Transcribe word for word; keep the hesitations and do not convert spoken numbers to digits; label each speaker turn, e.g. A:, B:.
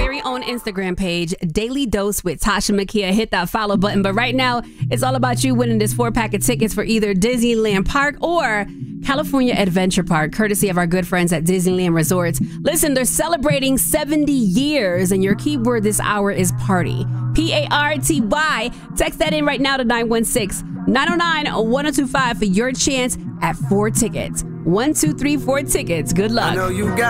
A: very own Instagram page, Daily Dose with Tasha Makia. Hit that follow button. But right now, it's all about you winning this four pack of tickets for either Disneyland Park or California Adventure Park, courtesy of our good friends at Disneyland Resorts. Listen, they're celebrating seventy years, and your keyword this hour is party. P A R T Y. Text that in right now to nine one six, nine oh nine, one oh two five for your chance at four tickets. One, two, three, four tickets. Good luck.
B: I know you got